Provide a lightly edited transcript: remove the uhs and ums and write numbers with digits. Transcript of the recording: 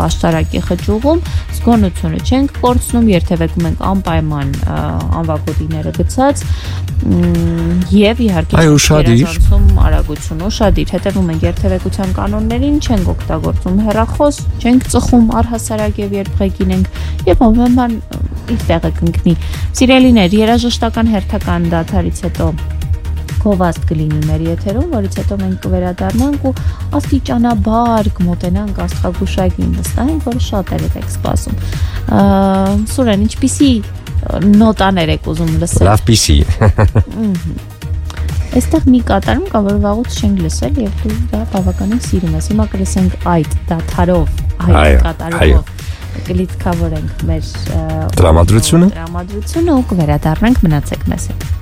աշտարակի խճուղում, զգոնությունը չենք կորցնում, երթևեկում ենք անպայման անվագոտիները գցած եւ իհարկե երազանցում արագություն ուշադիր, հետևում ենք երթևեկության կանոններին, չենք օգտագործում հեռախոս, չենք ծխում առհասարակ եւ երբ ղեկին ենք եւ ամեն բան իր տեղը կընկնի։ Սիրելիներ, երաժշտական հերթական դադարից հետո գովազդ կլինի մեր եթերում, որից հետո մենք կվերադառնանք ու աստիճանաբար կմոտենանք աստղագուշակին, վստահ որ շատերդ եք սպասում։ Սուրեն, ինչպիսի նոտաներ եք ուզում լսել։ Լավ պիսի։ Այստեղ մի կատարում կա, որ վաղուց չենք լսել եւ դու դա բավականին սիրում ես։ Հիմա կլսենք այդ դադարով, այդ կատարումով կլիցքավորենք մեր տրամադրությունը ու կվերադառնանք, մնացեք մեզ հետ։